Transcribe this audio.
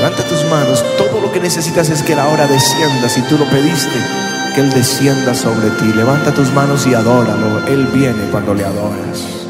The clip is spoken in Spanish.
Levanta tus manos. Todo lo que necesitas es que Él ahora descienda. Si tú lo pediste, que Él descienda sobre ti. Levanta tus manos y adóralo. Él viene cuando le adoras.